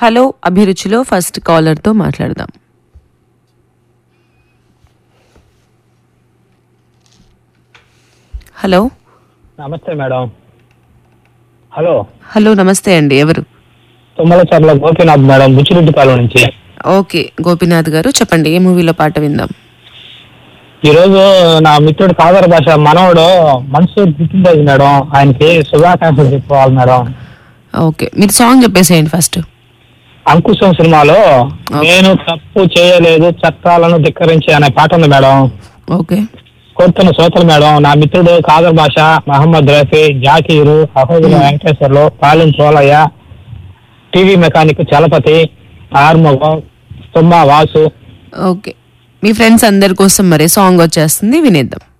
Hello అభిరుచిలో first కాలర్తో మాట్లాడదాం. Hello నమస్తే madam. Hello hello నమస్తే అండి. ఎవరు? తుమ్మలచర్ల గోపీనాథ్ మేడం, బుచ్చిరెడ్డిపాలెం నుంచి. ఓకే గోపీనాథ్ గారు చెప్పండి, ఏ మూవీలో పాట విందాం? ఈరోజు నా మిత్రుడు కాదర్ భాష మనవడు మన్సూర్ పుట్టినరోజు మేడం, ఆయనకి శుభాకాంక్షలు చెప్పుకోవాలి మేడం. ఓకే మీరు సాంగ్ చెప్పేసేయండి ఫస్ట్. అంకుశం సినిమాలో నేను తప్పు చేయలేదు చట్టాలను ధిక్కరించి అనే పాట ఉంది మేడం. ఓకే కోరుతున్న శ్రోతలు మేడం, నా మిత్రుడు కాదర్ భాష, మహమ్మద్ రఫీ, జాకీరు, అహోబుల వెంకటేశ్వర్లు, పాలెం పోలయ్య, టీవీ మెకానిక్ చలపతి, ఆర్మగం, తుమ్మ వాసు. ఓకే మీ ఫ్రెండ్స్ అందరి కోసం మరి సాంగ్ వచ్చేస్తుంది, వినేద్దాం.